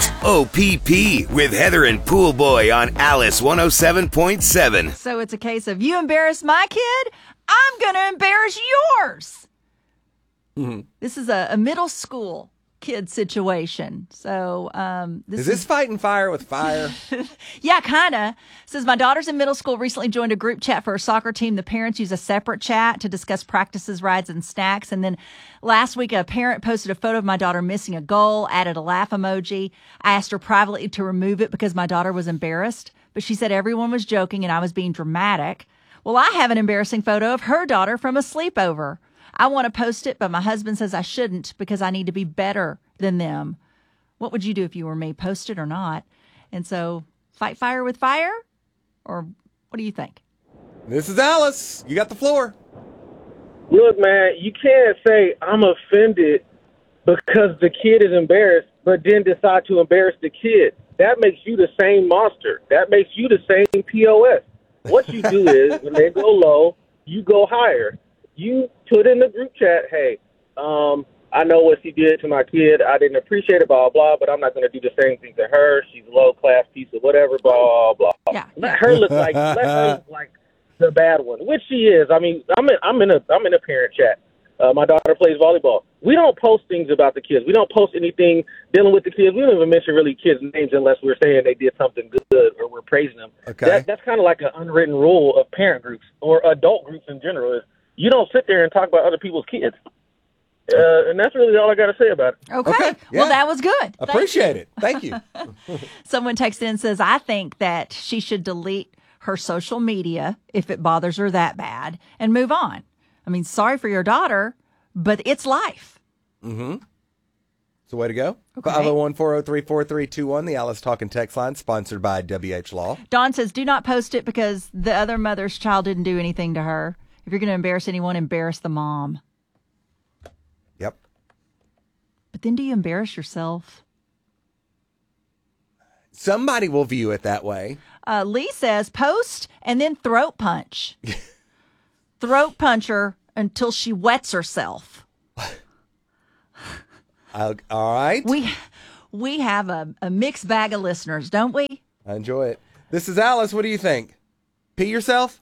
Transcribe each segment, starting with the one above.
OPP with Heather and Pool Boy on Alice 107.7. So it's a case of you embarrass my kid, I'm going to embarrass yours. Mm-hmm. This is a middle school kid situation. So is this fighting fire with fire? Yeah, kind of. Says my daughter's in middle school, recently joined a group chat for her soccer team. The parents use a separate chat to discuss practices, rides, and snacks. And then last week, a parent posted a photo of my daughter missing a goal, added a laugh emoji. I asked her privately to remove it because my daughter was embarrassed, but she said everyone was joking and I was being dramatic. Well, I have an embarrassing photo of her daughter from a sleepover. I want to post it, but my husband says I shouldn't because I need to be better than them. What would you do if you were me? Post it or not? And so, fight fire with fire? Or what do you think? This is Alice. You got the floor. Look, man, you can't say I'm offended because the kid is embarrassed, but then decide to embarrass the kid. That makes you the same monster. That makes you the same POS. What you do is, when they go low, you go higher. You put in the group chat, hey, I know what she did to my kid. I didn't appreciate it, blah, blah, but I'm not going to do the same thing to her. She's a low-class piece of whatever, blah, blah. Yeah. Let her look like the bad one, which she is. I mean, I'm in a parent chat. My daughter plays volleyball. We don't post things about the kids. We don't post anything dealing with the kids. We don't even mention really kids' names unless we're saying they did something good or we're praising them. Okay. That's kind of like an unwritten rule of parent groups or adult groups in general is you don't sit there and talk about other people's kids. And that's really all I got to say about it. Okay. Well, that was good. Appreciate it. Thank you. Someone texted in and says, I think that she should delete her social media if it bothers her that bad and move on. I mean, sorry for your daughter, but it's life. Mm-hmm. It's a way to go. Okay. 501-403-4321, the Alice Talking text line, sponsored by WH Law. Dawn says, do not post it because the other mother's child didn't do anything to her. If you're going to embarrass anyone, embarrass the mom. Yep. But then do you embarrass yourself? Somebody will view it that way. Lee says, post and then throat punch. Throat punch her until she wets herself. All right. We have a mixed bag of listeners, don't we? I enjoy it. This is Alice. What do you think? Pee yourself?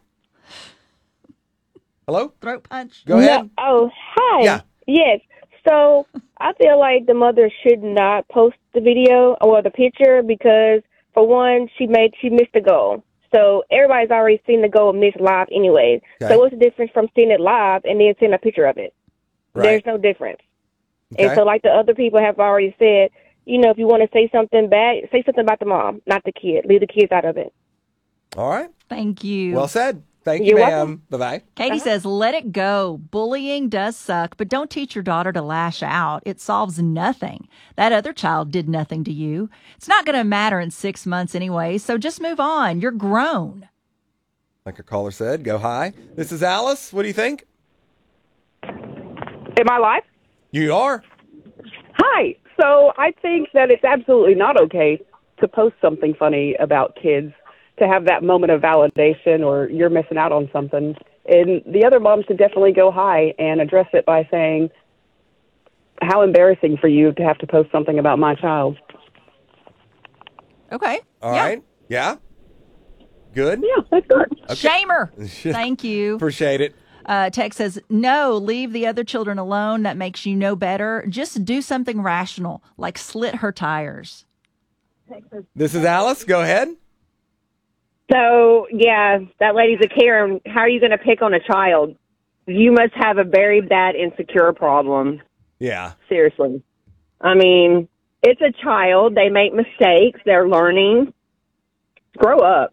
Hello? Throat punch? Go ahead. No. Oh, hi. Yeah. Yes. So I feel like the mother should not post the video or the picture because, for one, she missed the goal. So everybody's already seen the goal missed live anyways. Okay. So what's the difference from seeing it live and then seeing a picture of it? Right. There's no difference. Okay. And so like the other people have already said, if you want to say something bad, say something about the mom, not the kid. Leave the kids out of it. All right. Thank you. Well said. Thank you, You're ma'am. welcome. Bye-bye. Katie says, let it go. Bullying does suck, but don't teach your daughter to lash out. It solves nothing. That other child did nothing to you. It's not going to matter in 6 months anyway, so just move on. You're grown. Like a caller said, go high. This is Alice. What do you think? Am I live? You are. Hi. So I think that it's absolutely not okay to post something funny about kids, to have that moment of validation or you're missing out on something. And the other mom should definitely go high and address it by saying, how embarrassing for you to have to post something about my child. Okay. All right. Yeah. Good. Yeah, that's good. Okay. Shamer. Thank you. Appreciate it. Tex says, no, leave the other children alone. That makes you no better. Just do something rational, like slit her tires. This is Alice. Go ahead. So, yeah, that lady's a Karen. How are you going to pick on a child? You must have a very bad insecure problem. Yeah. Seriously. I mean, it's a child. They make mistakes. They're learning. Grow up.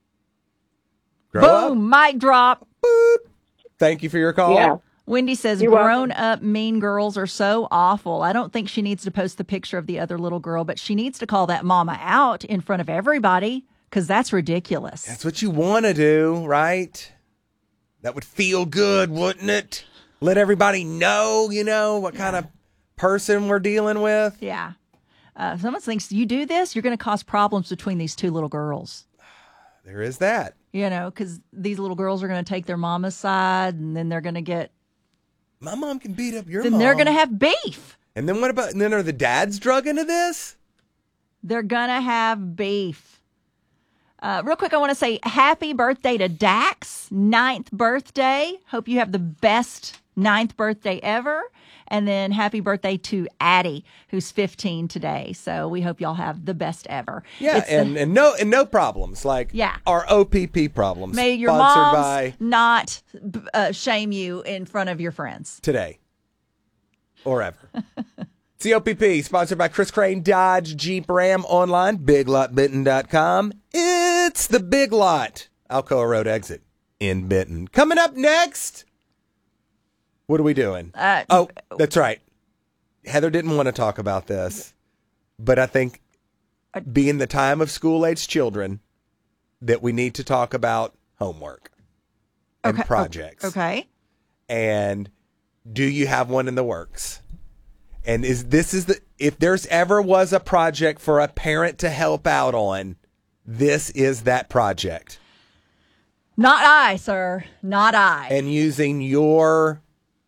Boom, mic drop. Boop. Thank you for your call. Yeah. Wendy says, You're grown-up mean girls are so awful. I don't think she needs to post the picture of the other little girl, but she needs to call that mama out in front of everybody because that's ridiculous. That's what you want to do, right? That would feel good, wouldn't it? Let everybody know, what kind of person we're dealing with. Yeah. Someone thinks you do this, you're going to cause problems between these two little girls. There is that. Because these little girls are going to take their mama's side, and then they're going to get... My mom can beat up your then mom. they're going to have beef. And then what about... And then are the dads drug into this? They're going to have beef. Real quick, I want to say happy birthday to Dax, 9th birthday. Hope you have the best 9th birthday ever. And then happy birthday to Addie, who's 15 today. So we hope y'all have the best ever. Yeah, and no problems like our OPP problems. May your moms not shame you in front of your friends today or ever. It's the OPP, sponsored by Chris Crane Dodge Jeep Ram online, biglotbenton.com. It's the Big Lot, Alcoa Road exit in Benton. Coming up next. What are we doing? Oh, that's right. Heather didn't want to talk about this, but I think being the time of school-age children, that we need to talk about homework and projects. Okay. And do you have one in the works? And if there's ever was a project for a parent to help out on, this is that project. Not I, sir. Not I. And using your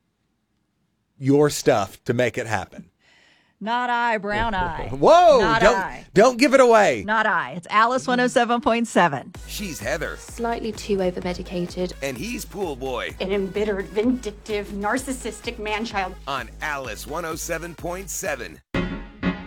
stuff to make it happen. Not I, brown eye. Whoa! Not don't give it away. Not I. It's Alice 107.7. She's Heather. Slightly too over-medicated. And he's Pool Boy. An embittered, vindictive, narcissistic man-child. On Alice 107.7.